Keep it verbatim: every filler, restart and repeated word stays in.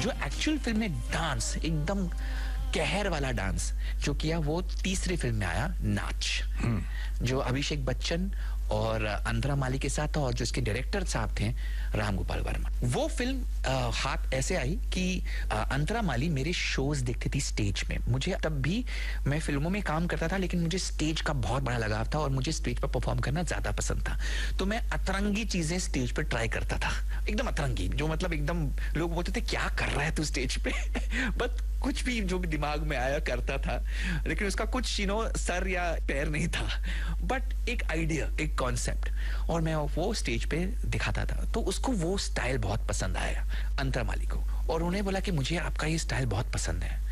जो actual film में dance, एकदम कहर वाला डांस जो किया, वो तीसरी फिल्म में आया, नाच, जो अभिषेक बच्चन और अंतरा माली के साथ था, और जो इसके डायरेक्टर साहब थे राम गोपाल वर्मा। वो फिल्म आ, हाथ ऐसे आई कि आ, अंतरा माली मेरे शोज देखती थी स्टेज में। मुझे तब भी, मैं फिल्मों में काम करता था, लेकिन मुझे स्टेज का बहुत बड़ा लगाव था और मुझे स्टेज पर परफॉर्म करना ज्यादा पसंद था। तो मैं अतरंगी चीजें स्टेज पर ट्राई करता था, एकदम अतरंगी, जो मतलब एकदम लोग बोलते थे क्या कर रहा है तू स्टेज पे बट कुछ भी जो भी दिमाग में आया करता था, लेकिन उसका कुछ यू नो सर या पैर नहीं था, बट एक आइडिया, एक कॉन्सेप्ट, और मैं वो स्टेज पे दिखाता था। तो उसको वो स्टाइल बहुत पसंद आया, अंतरा माली को, और उन्हें बोला कि मुझे आपका ये स्टाइल बहुत पसंद है,